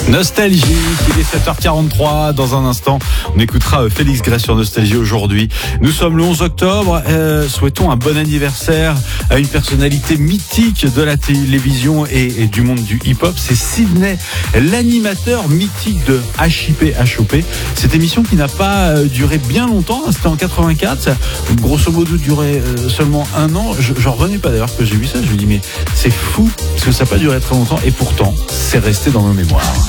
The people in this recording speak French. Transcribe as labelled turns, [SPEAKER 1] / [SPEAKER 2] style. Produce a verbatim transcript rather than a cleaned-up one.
[SPEAKER 1] Nostalgie, il est sept heures quarante-trois. Dans un instant, on écoutera Félix Gray sur Nostalgie aujourd'hui. Nous sommes le onze octobre. Euh, souhaitons un bon anniversaire à une personnalité mythique de la télévision et, et du monde du hip-hop. C'est Sidney, l'animateur mythique de H I P H O P. Cette émission qui n'a pas duré bien longtemps. C'était en quatre-vingt-quatre. Ça, grosso modo, durait seulement un an. Je, j'en revenais pas d'ailleurs que j'ai vu ça. Je me dis mais c'est fou parce que ça n'a pas duré très longtemps et pourtant c'est resté dans nos mémoires.